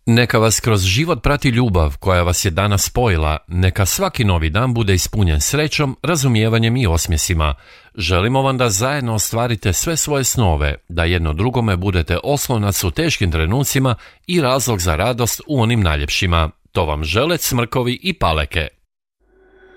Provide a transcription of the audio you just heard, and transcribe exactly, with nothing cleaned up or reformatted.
Neka vas kroz život prati ljubav koja vas je danas spojila, neka svaki novi dan bude ispunjen srećom, razumijevanjem i osmjesima. Želimo vam da zajedno ostvarite sve svoje snove, da jedno drugome budete oslonac u teškim trenucima i razlog za radost u onim najljepšima. To vam žele Cmrkovi i Paleke.